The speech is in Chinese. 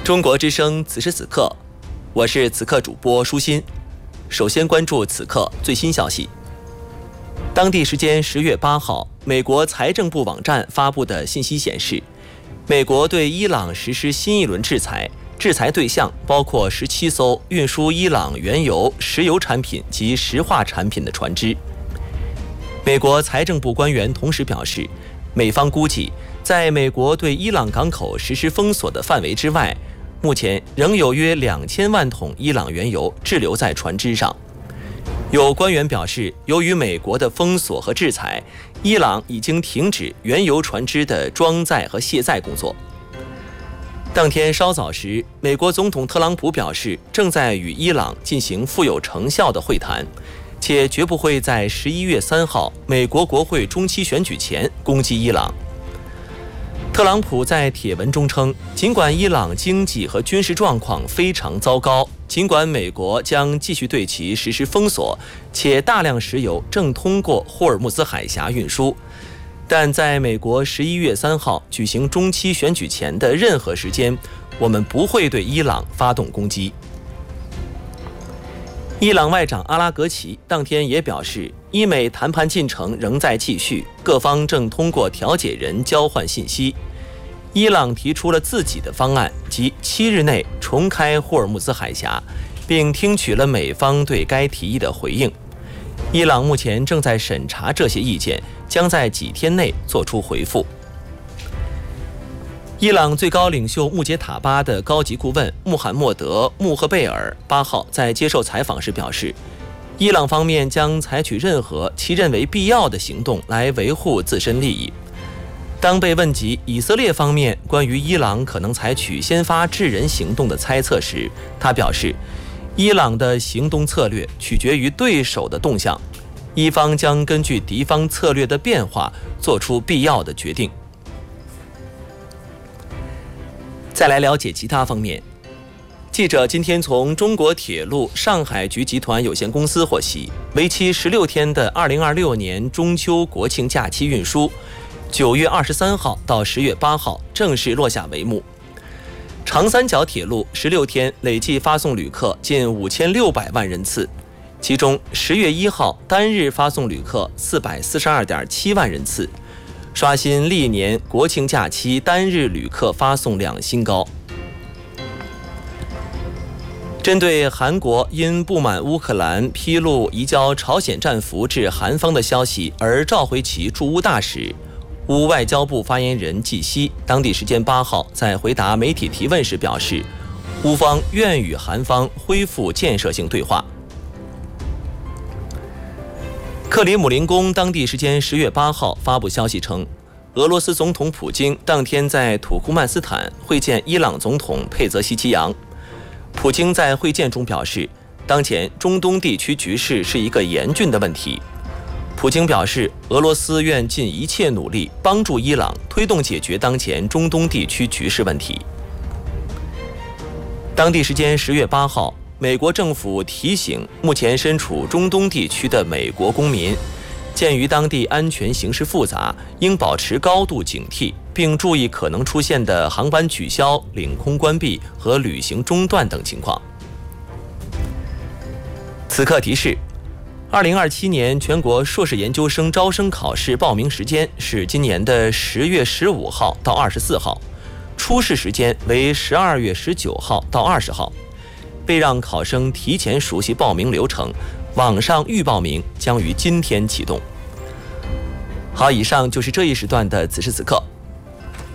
中国之声此时此刻，我是此刻主播舒心。首先关注此刻最新消息。当地时间10月8号，美国财政部网站发布的信息显示，美国对伊朗实施新一轮制裁，制裁对象包括17艘运输伊朗原油、石油产品及石化产品的船只。美国财政部官员同时表示，美方估计，在美国对伊朗港口实施封锁的范围之外，目前仍有约2000万桶伊朗原油滞留在船只上。有官员表示，由于美国的封锁和制裁，伊朗已经停止原油船只的装载和卸载工作。当天稍早时，美国总统特朗普表示，正在与伊朗进行富有成效的会谈，且绝不会在11月3号美国国会中期选举前攻击伊朗。特朗普在帖文中称，尽管伊朗经济和军事状况非常糟糕，尽管美国将继续对其实施封锁，且大量石油正通过霍尔木兹海峡运输，但在美国11月3号举行中期选举前的任何时间，我们不会对伊朗发动攻击。伊朗外长阿拉格齐当天也表示，伊美谈判进程仍在继续，各方正通过调解人交换信息。伊朗提出了自己的方案，即7日内重开霍尔木兹海峡，并听取了美方对该提议的回应。伊朗目前正在审查这些意见，将在几天内做出回复。伊朗最高领袖穆杰塔巴的高级顾问穆罕默德·穆赫贝尔8号在接受采访时表示，伊朗方面将采取任何其认为必要的行动来维护自身利益。当被问及以色列方面关于伊朗可能采取先发制人行动的猜测时，他表示，伊朗的行动策略取决于对手的动向，伊方将根据敌方策略的变化做出必要的决定。再来了解其他方面。记者今天从中国铁路上海局集团有限公司获悉，为期16天的2026年中秋国庆假期运输，9月23号到10月8号正式落下帷幕。长三角铁路16天累计发送旅客近5600万人次，其中10月1号单日发送旅客442.7万人次，刷新历年国庆假期单日旅客发送量新高。针对韩国因不满乌克兰披露移交朝鲜战俘至韩方的消息而召回其驻乌大使，乌外交部发言人季希当地时间8号在回答媒体提问时表示，乌方愿与韩方恢复建设性对话。克里姆林宫当地时间10月8号发布消息称，俄罗斯总统普京当天在土库曼斯坦会见伊朗总统佩泽希奇扬。普京在会见中表示，当前中东地区局势是一个严峻的问题。普京表示，俄罗斯愿尽一切努力帮助伊朗推动解决当前中东地区局势问题。当地时间10月8号，美国政府提醒目前身处中东地区的美国公民，鉴于当地安全形势复杂，应保持高度警惕，并注意可能出现的航班取消、领空关闭和旅行中断等情况。此刻提示，2027年全国硕士研究生招生考试报名时间是今年的10月15号到24号，初试时间为12月19号到20号。为让考生提前熟悉报名流程，网上预报名将于今天启动。好，以上就是这一时段的此时此刻。